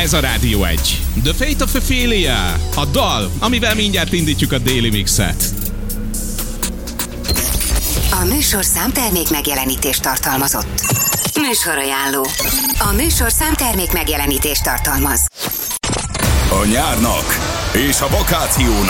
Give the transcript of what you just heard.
Ez a Rádió 1. The Fate of Ophelia. A dal, amivel mindjárt indítjuk a Daily Mixet. A műsor számtermék megjelenítést tartalmazott. Műsorajánló. A műsor számtermék megjelenítést tartalmaz. A nyárnak és a vakációnak